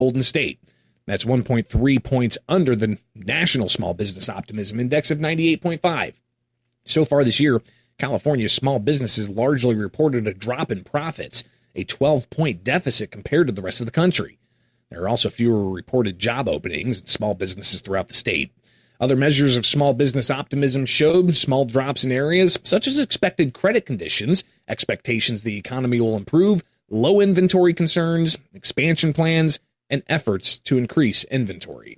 Golden State. That's 1.3 points under the national small business optimism index of 98.5. So far this year, California's small businesses largely reported a drop in profits, a 12-point deficit compared to the rest of the country. There are also fewer reported job openings in small businesses throughout the state. Other measures of small business optimism showed small drops in areas such as expected credit conditions, expectations the economy will improve, low inventory concerns, expansion plans, and efforts to increase inventory.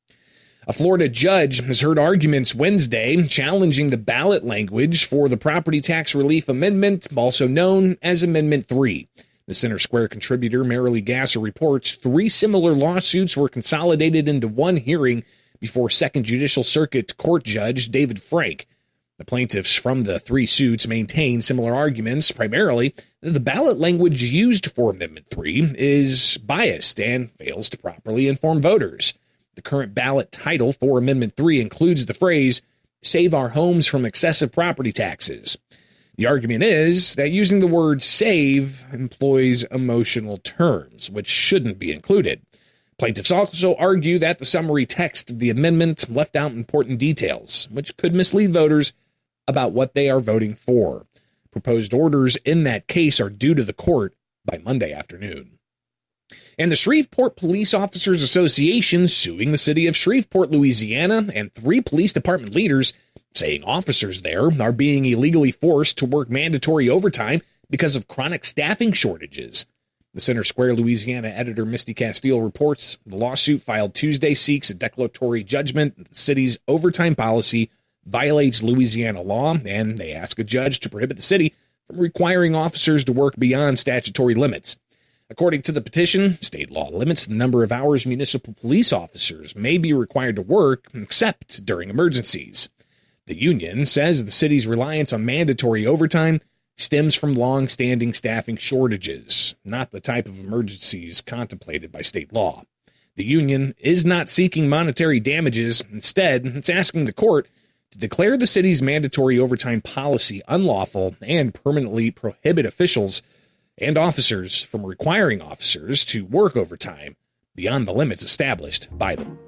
A Florida judge has heard arguments Wednesday challenging the ballot language for the property tax relief amendment, also known as Amendment 3. The Center Square contributor Marilee Gasser reports 3 similar lawsuits were consolidated into one hearing before Second Judicial Circuit Court Judge David Frank. The plaintiffs from the 3 suits maintain similar arguments, primarily that the ballot language used for Amendment 3 is biased and fails to properly inform voters. The current ballot title for Amendment 3 includes the phrase, "Save our homes from excessive property taxes." The argument is that using the word save employs emotional terms, which shouldn't be included. Plaintiffs also argue that the summary text of the amendment left out important details, which could mislead voters about what they are voting for. Proposed orders in that case are due to the court by Monday afternoon. And the Shreveport Police Officers Association suing the city of Shreveport, Louisiana, and 3 police department leaders, saying officers there are being illegally forced to work mandatory overtime because of chronic staffing shortages. The Center Square, Louisiana editor Misty Castile reports the lawsuit filed Tuesday seeks a declaratory judgment that the city's overtime policy violates Louisiana law, and they ask a judge to prohibit the city from requiring officers to work beyond statutory limits. According to the petition, state law limits the number of hours municipal police officers may be required to work, except during emergencies. The union says the city's reliance on mandatory overtime stems from long-standing staffing shortages, not the type of emergencies contemplated by state law. The union is not seeking monetary damages. Instead, it's asking the court to declare the city's mandatory overtime policy unlawful and permanently prohibit officials and officers from requiring officers to work overtime beyond the limits established by them.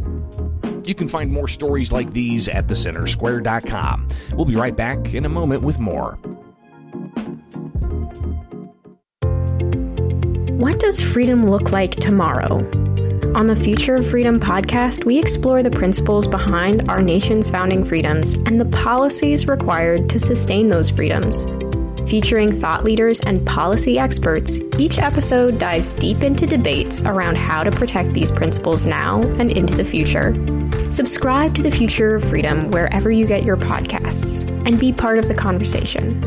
You can find more stories like these at thecentersquare.com. We'll be right back in a moment with more. What does freedom look like tomorrow? On the Future of Freedom podcast, we explore the principles behind our nation's founding freedoms and the policies required to sustain those freedoms. Featuring thought leaders and policy experts, each episode dives deep into debates around how to protect these principles now and into the future. Subscribe to the Future of Freedom wherever you get your podcasts and be part of the conversation.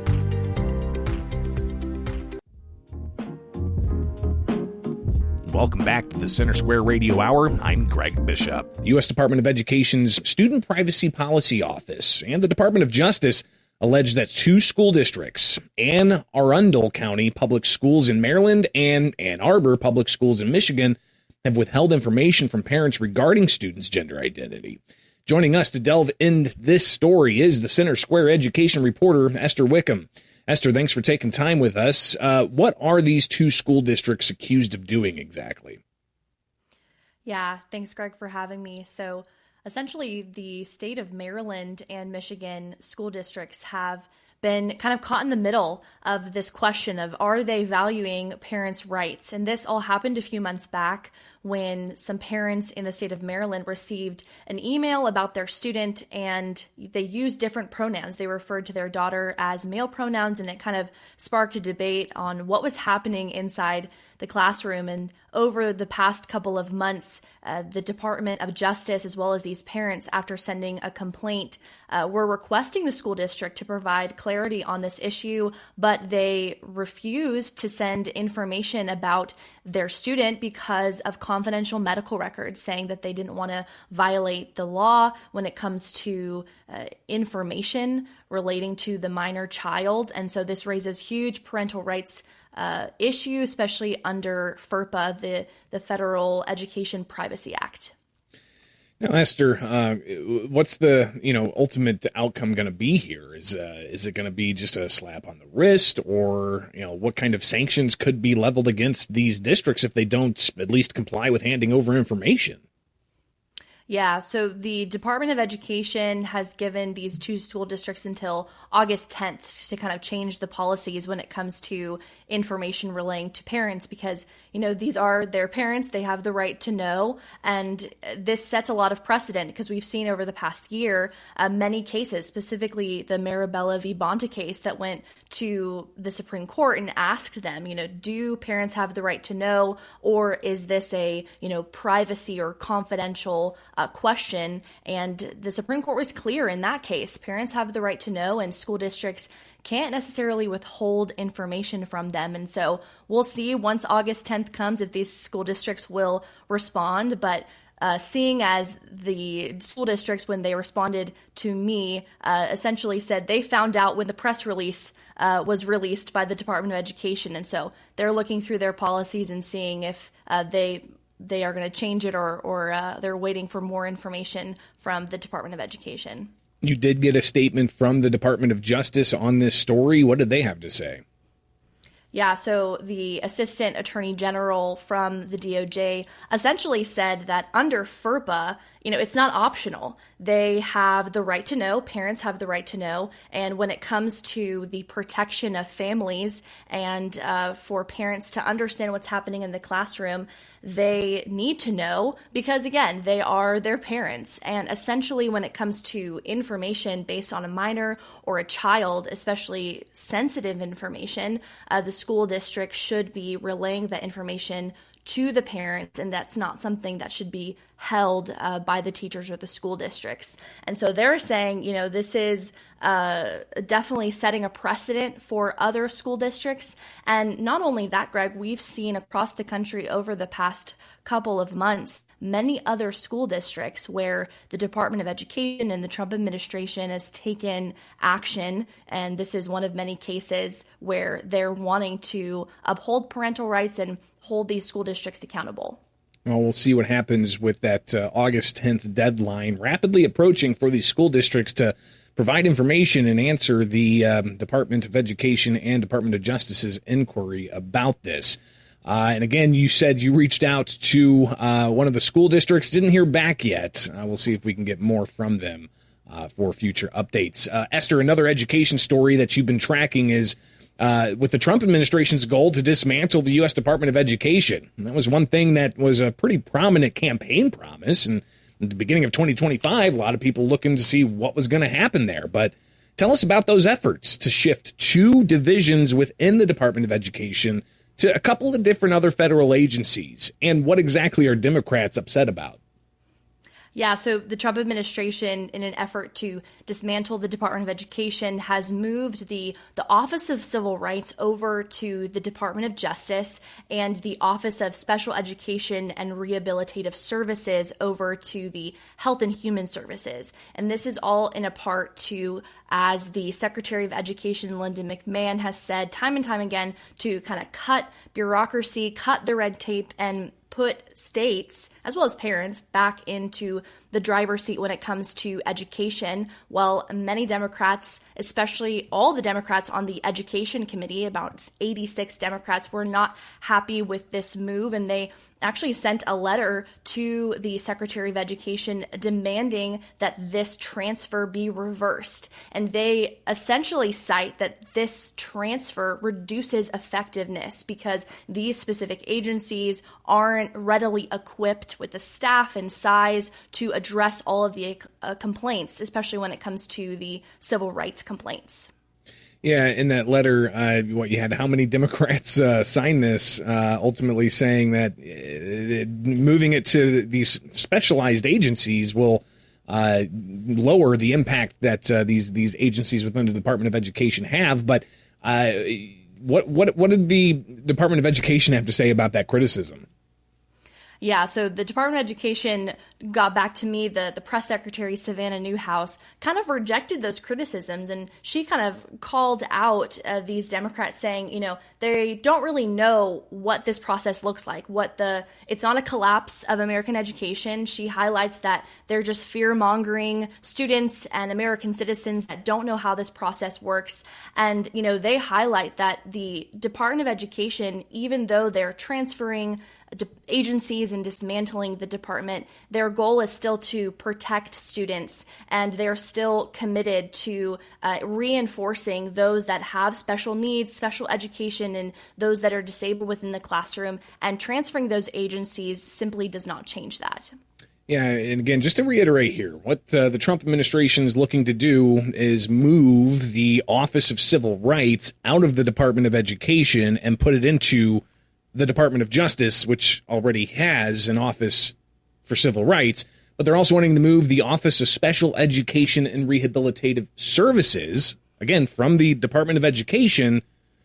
Welcome back to the Center Square Radio Hour. I'm Greg Bishop. The U.S. Department of Education's Student Privacy Policy Office and the Department of Justice allege that 2 school districts, Anne Arundel County Public Schools in Maryland and Ann Arbor Public Schools in Michigan, have withheld information from parents regarding students' gender identity. Joining us to delve into this story is the Center Square education reporter, Esther Wickham. Esther, thanks for taking time with us. What are these 2 school districts accused of doing exactly? Yeah, thanks, Greg, for having me. So essentially, the state of Maryland and Michigan school districts have been kind of caught in the middle of this question of, are they valuing parents' rights? And this all happened a few months back when some parents in the state of Maryland received an email about their student, and they used different pronouns. They referred to their daughter as male pronouns, and it kind of sparked a debate on what was happening inside the classroom. And over the past couple of months, the Department of Justice, as well as these parents, after sending a complaint, were requesting the school district to provide clarity on this issue, but they refused to send information about their student because of confidential medical records, saying that they didn't want to violate the law when it comes to information relating to the minor child. And so this raises huge parental rights issue, especially under FERPA, the Federal Education Privacy Act. Now, Esther, what's the ultimate outcome going to be here? Is it going to be just a slap on the wrist, or what kind of sanctions could be leveled against these districts if they don't at least comply with handing over information? Yeah, so the Department of Education has given these two school districts until August 10th to kind of change the policies when it comes to information relaying to parents, because, these are their parents. They have the right to know. And this sets a lot of precedent, because we've seen over the past year many cases, specifically the Marabella v. Bonta case that went to the Supreme Court and asked them, do parents have the right to know, or is this a, privacy or confidential question? And the Supreme Court was clear in that case. Parents have the right to know, and school districts can't necessarily withhold information from them. And so we'll see once August 10th comes if these school districts will respond. But seeing as the school districts, when they responded to me, essentially said they found out when the press release was released by the Department of Education. And so they're looking through their policies and seeing if they are going to change it, or they're waiting for more information from the Department of Education. You did get a statement from the Department of Justice on this story. What did they have to say? Yeah, so the Assistant Attorney General from the DOJ essentially said that under FERPA, it's not optional. They have the right to know. Parents have the right to know. And when it comes to the protection of families and for parents to understand what's happening in the classroom, they need to know because, again, they are their parents. And essentially, when it comes to information based on a minor or a child, especially sensitive information, the school district should be relaying that information to the parents, and that's not something that should be held by the teachers or the school districts. And so they're saying, this is definitely setting a precedent for other school districts. And not only that, Greg, we've seen across the country over the past couple of months, many other school districts where the Department of Education and the Trump administration has taken action. And this is one of many cases where they're wanting to uphold parental rights and hold these school districts accountable. Well, we'll see what happens with that August 10th deadline rapidly approaching for these school districts to provide information and answer the Department of Education and Department of Justice's inquiry about this. And again, you said you reached out to one of the school districts, didn't hear back yet. We'll see if we can get more from them for future updates. Esther, another education story that you've been tracking is with the Trump administration's goal to dismantle the U.S. Department of Education. And that was one thing that was a pretty prominent campaign promise. And at the beginning of 2025, a lot of people looking to see what was going to happen there. But tell us about those efforts to shift 2 divisions within the Department of Education to a couple of different other federal agencies. And what exactly are Democrats upset about? Yeah, so the Trump administration, in an effort to dismantle the Department of Education, has moved the Office of Civil Rights over to the Department of Justice and the Office of Special Education and Rehabilitative Services over to the Health and Human Services. And this is all in a part to, as the Secretary of Education, Linda McMahon, has said time and time again, to kind of cut bureaucracy, cut the red tape, and put states, as well as parents, back into the driver's seat when it comes to education. Well, many Democrats, especially all the Democrats on the Education Committee, about 86 Democrats, were not happy with this move, and they actually sent a letter to the Secretary of Education demanding that this transfer be reversed. And they essentially cite that this transfer reduces effectiveness because these specific agencies aren't readily equipped with the staff and size to address all of the complaints, especially when it comes to the civil rights complaints. Yeah, in that letter, you had how many Democrats sign this, ultimately saying that moving it to these specialized agencies will lower the impact that these agencies within the Department of Education have. But what did the Department of Education have to say about that criticism? Yeah, so the Department of Education got back to me. The press secretary, Savannah Newhouse, kind of rejected those criticisms, and she kind of called out these Democrats saying, they don't really know what this process looks like, it's not a collapse of American education. She highlights that they're just fear-mongering students and American citizens that don't know how this process works. And, they highlight that the Department of Education, even though they're transferring agencies and dismantling the department, their goal is still to protect students, and they're still committed to reinforcing those that have special needs, special education, and those that are disabled within the classroom, and transferring those agencies simply does not change that. Yeah, and again, just to reiterate here, what the Trump administration is looking to do is move the Office of Civil Rights out of the Department of Education and put it into the Department of Justice, which already has an Office for Civil Rights, but they're also wanting to move the Office of Special Education and Rehabilitative Services, again, from the Department of Education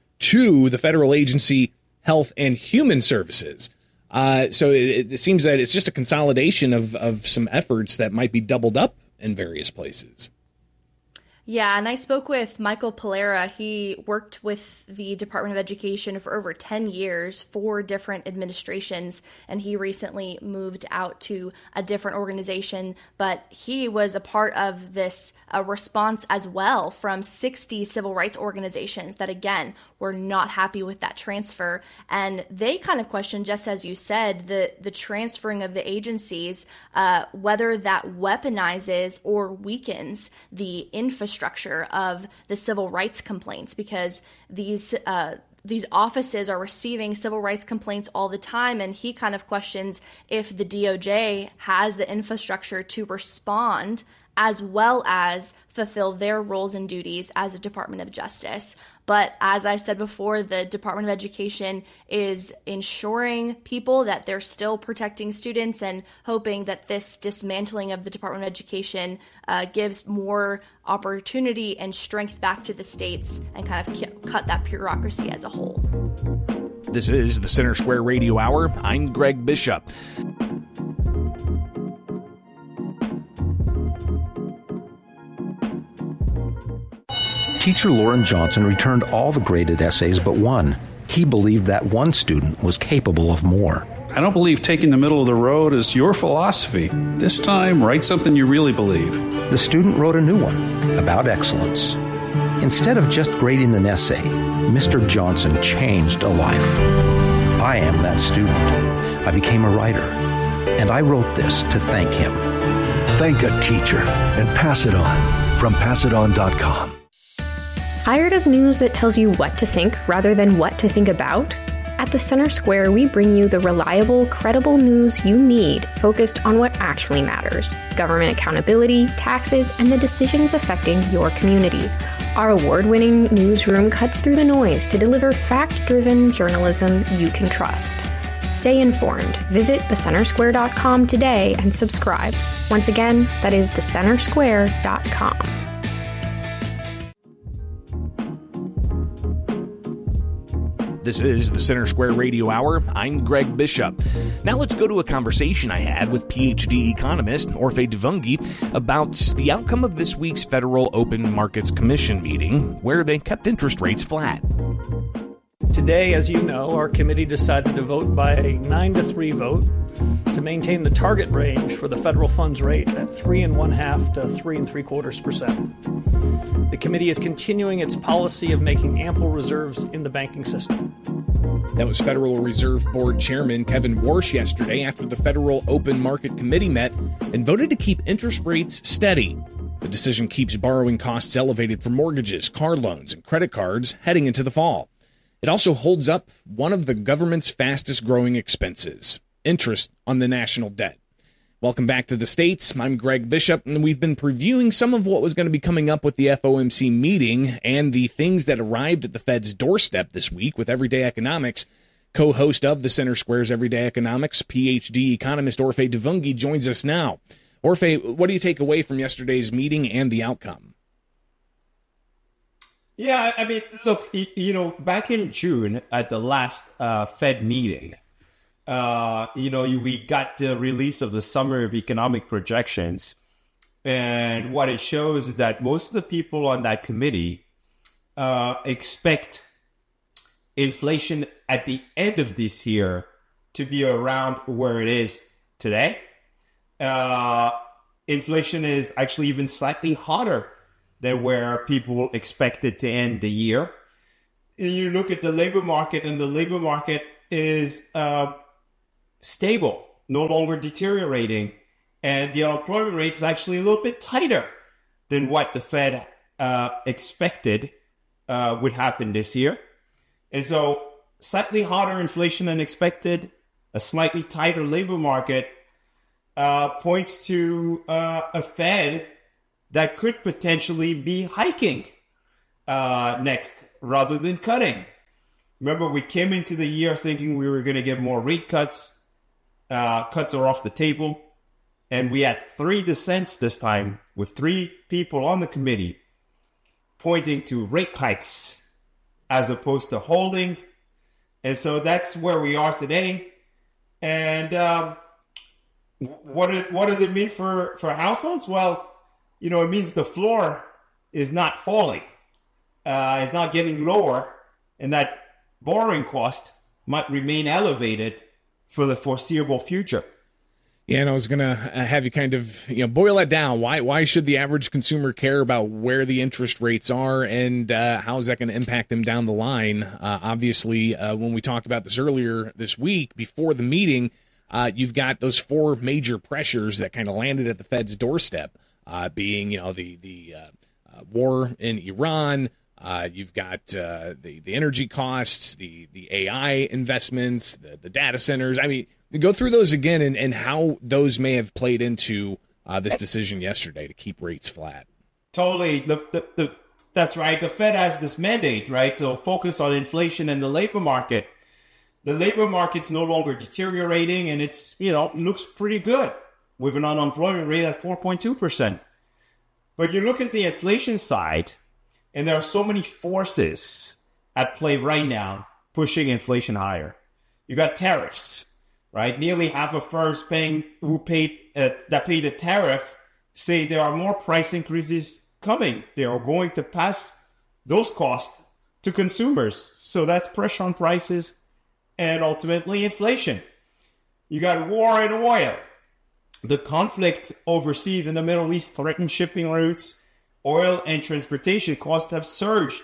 to the federal agency Health and Human Services. So it seems that it's just a consolidation of some efforts that might be doubled up in various places. Yeah, and I spoke with Michael Polera. He worked with the Department of Education for over 10 years, 4 different administrations, and he recently moved out to a different organization. But he was a part of this response as well from 60 civil rights organizations that, again, were not happy with that transfer. And they kind of questioned, just as you said, the transferring of the agencies, whether that weaponizes or weakens the infrastructure of the civil rights complaints, because these offices are receiving civil rights complaints all the time, and he kind of questions if the DOJ has the infrastructure to respond as well as fulfill their roles and duties as a Department of Justice. But as I've said before, the Department of Education is ensuring people that they're still protecting students and hoping that this dismantling of the Department of Education gives more opportunity and strength back to the states and kind of cut that bureaucracy as a whole. This is the Center Square Radio Hour. I'm Greg Bishop. Teacher Lauren Johnson returned all the graded essays but one. He believed that one student was capable of more. I don't believe taking the middle of the road is your philosophy. This time, write something you really believe. The student wrote a new one about excellence. Instead of just grading an essay, Mr. Johnson changed a life. I am that student. I became a writer, and I wrote this to thank him. Thank a teacher and pass it on from PassItOn.com. Tired of news that tells you what to think rather than what to think about? At the Center Square, we bring you the reliable, credible news you need focused on what actually matters: government accountability, taxes, and the decisions affecting your community. Our award-winning newsroom cuts through the noise to deliver fact-driven journalism you can trust. Stay informed. Visit thecentersquare.com today and subscribe. Once again, that is thecentersquare.com. This is the Center Square Radio Hour. I'm Greg Bishop. Now let's go to a conversation I had with PhD economist Orphe Divounguy about the outcome of this week's Federal Open Markets Commission meeting, where they kept interest rates flat. Today, as you know, our committee decided to vote by a 9-3 vote to maintain the target range for the federal funds rate at 3.5% to 3.75%. The committee is continuing its policy of making ample reserves in the banking system. That was Federal Reserve Board Chairman Kevin Warsh yesterday after the Federal Open Market Committee met and voted to keep interest rates steady. The decision keeps borrowing costs elevated for mortgages, car loans, and credit cards heading into the fall. It also holds up one of the government's fastest growing expenses: interest on the national debt. Welcome back to the States. I'm Greg Bishop, and we've been previewing some of what was going to be coming up with the FOMC meeting and the things that arrived at the Fed's doorstep this week with Everyday Economics. Co-host of the Center Square's Everyday Economics, PhD economist Orphe Divounguy joins us now. Orphe, what do you take away from yesterday's meeting and the outcome? Yeah, I mean, look, back in June at the last Fed meeting, we got the release of the Summer of Economic Projections. And what it shows is that most of the people on that committee expect inflation at the end of this year to be around where it is today. Inflation is actually even slightly hotter than where people expected to end the year. And you look at the labor market, and the labor market is stable, no longer deteriorating. And the unemployment rate is actually a little bit tighter than what the Fed expected would happen this year. And so slightly hotter inflation than expected, a slightly tighter labor market points to a Fed that could potentially be hiking next rather than cutting. Remember, we came into the year thinking we were going to get more rate cuts. Cuts are off the table. And we had 3 dissents this time, with 3 people on the committee pointing to rate hikes as opposed to holding. And so that's where we are today. And what does it mean for households? Well, it means the floor is not falling. It's not getting lower, and that borrowing cost might remain elevated for the foreseeable future. Yeah, and I was going to have you kind of boil that down. Why should the average consumer care about where the interest rates are, and how is that going to impact them down the line? Obviously, when we talked about this earlier this week before the meeting, you've got those 4 major pressures that kind of landed at the Fed's doorstep, being the war in Iran. You've got the energy costs, the AI investments, the data centers. I mean, go through those again and how those may have played into this decision yesterday to keep rates flat. Totally. That's right. The Fed has this mandate, right? So focus on inflation and the labor market. The labor market's no longer deteriorating, and it's, looks pretty good with an unemployment rate at 4.2%. But you look at the inflation side, and there are so many forces at play right now pushing inflation higher. You got tariffs. Right, nearly half of firms that paid a tariff say there are more price increases coming. They are going to pass those costs to consumers. So that's pressure on prices and ultimately inflation. You got war in oil. The conflict overseas in the Middle East threatens shipping routes. Oil and transportation costs have surged.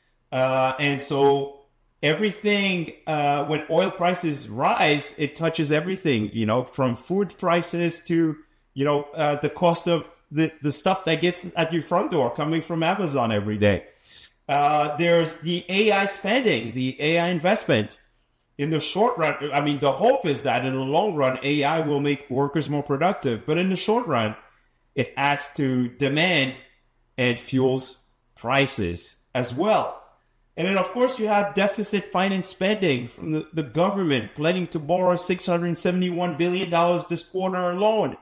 And so everything, when oil prices rise, it touches everything, from food prices to, the cost of the stuff that gets at your front door coming from Amazon every day. There's the AI spending, the AI investment. In the short run, I mean, the hope is that in the long run, AI will make workers more productive. But in the short run, it adds to demand and fuels prices as well. And then, of course, you have deficit finance spending from the government planning to borrow $671 billion this quarter alone.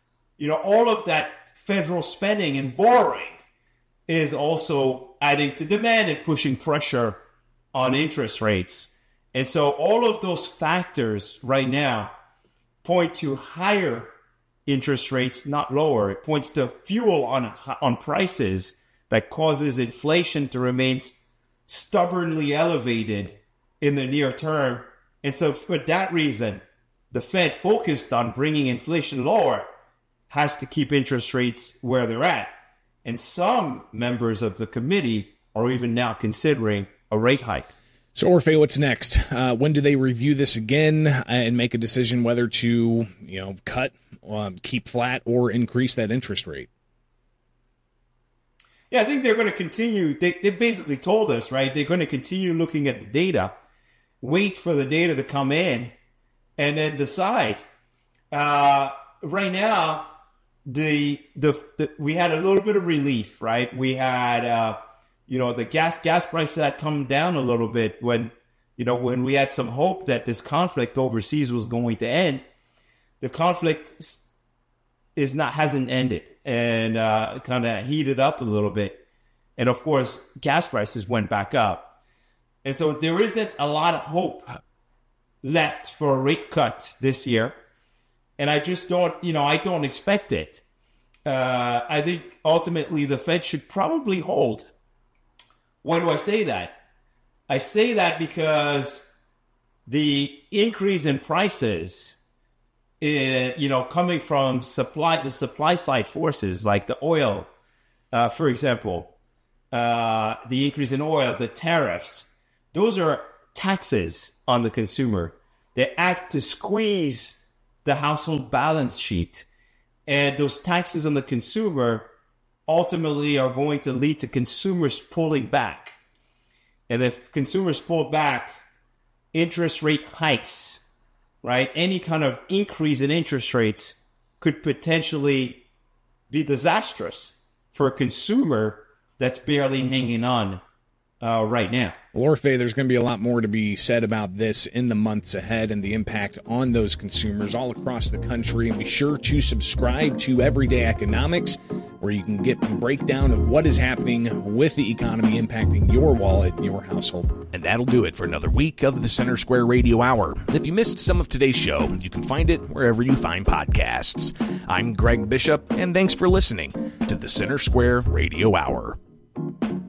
All of that federal spending and borrowing is also adding to demand and pushing pressure on interest rates. And so all of those factors right now point to higher interest rates, not lower. It points to fuel on prices that causes inflation to remain stubbornly elevated in the near term. And so for that reason, the Fed, focused on bringing inflation lower, has to keep interest rates where they're at. And some members of the committee are even now considering a rate hike. So, Orphe, what's next? When do they review this again and make a decision whether to, cut, keep flat, or increase that interest rate? Yeah, I think they're going to continue. They basically told us, right? They're going to continue looking at the data, wait for the data to come in, and then decide. Right now, we had a little bit of relief, right? We had, the gas prices had come down a little bit when we had some hope that this conflict overseas was going to end. The conflict hasn't ended, and kind of heated up a little bit. And of course, gas prices went back up. And so there isn't a lot of hope left for a rate cut this year. And I just don't, I don't expect it. I think ultimately the Fed should probably hold. Why do I say that? I say that because the increase in prices, coming from the supply side forces like the oil, for example, the increase in oil, the tariffs, those are taxes on the consumer. They act to squeeze the household balance sheet. And those taxes on the consumer ultimately are going to lead to consumers pulling back. And if consumers pull back, interest rate hikes, right? Any kind of increase in interest rates could potentially be disastrous for a consumer that's barely hanging on right now. Well, Orphe, there's going to be a lot more to be said about this in the months ahead and the impact on those consumers all across the country. And be sure to subscribe to Everyday Economics, where you can get a breakdown of what is happening with the economy impacting your wallet and your household. And that'll do it for another week of the Center Square Radio Hour. If you missed some of today's show, you can find it wherever you find podcasts. I'm Greg Bishop, and thanks for listening to the Center Square Radio Hour.